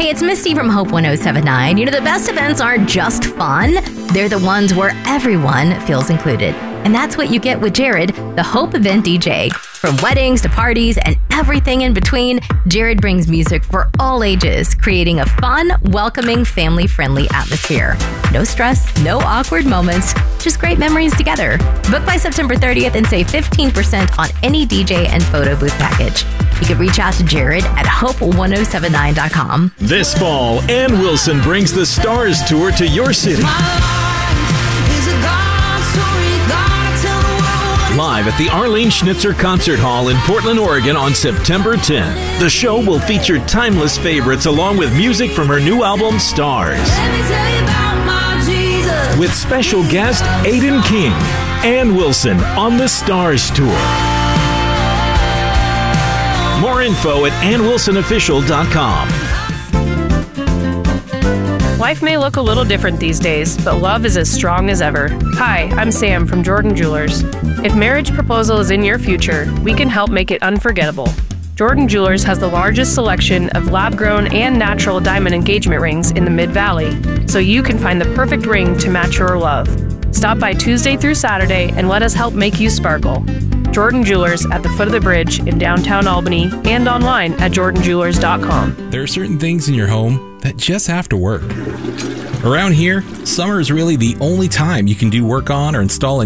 Hey, it's Misty from Hope 1079. You know, the best events aren't just fun. They're the ones where everyone feels included. And that's what you get with Jared, the Hope Event DJ. From weddings to parties and everything in between, Jared brings music for all ages, creating a fun, welcoming, family-friendly atmosphere. No stress, no awkward moments, just great memories together. Book by September 30th and save 15% on any DJ and photo booth package. You can reach out to Jared at hope1079.com. This fall, Ann Wilson brings the Stars Tour to your city. Live at the Arlene Schnitzer Concert Hall in Portland, Oregon on September 10th. The show will feature timeless favorites along with music from her new album, Stars. With special guest Aiden King, Ann Wilson on the Stars Tour. More info at AnnWilsonOfficial.com. Life may look a little different these days, but love is as strong as ever. Hi, I'm Sam from Jordan Jewelers. If marriage proposal is in your future, we can help make it unforgettable. Jordan Jewelers has the largest selection of lab-grown and natural diamond engagement rings in the Mid-Valley, so you can find the perfect ring to match your love. Stop by Tuesday through Saturday and let us help make you sparkle. Jordan Jewelers at the foot of the bridge in downtown Albany and online at jordanjewelers.com. There are certain things in your home that just have to work. Around here, summer is really the only time you can do work on or install a